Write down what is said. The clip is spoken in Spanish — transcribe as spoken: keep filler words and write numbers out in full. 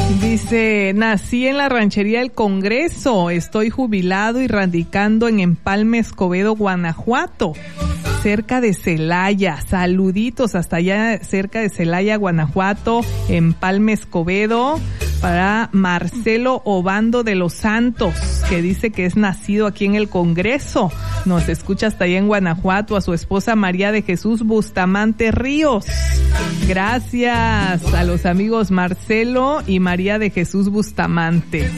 Dice, nací en la ranchería del Congreso, estoy jubilado y radicando en Empalme Escobedo, Guanajuato, cerca de Celaya. Saluditos hasta allá cerca de Celaya, Guanajuato, Empalme Escobedo, para Marcelo Obando de los Santos, que dice que es nacido aquí en el Congreso. Nos escucha hasta allá en Guanajuato, a su esposa María de Jesús Bustamante Ríos. Gracias a los amigos Marcelo y María de Jesús Bustamante.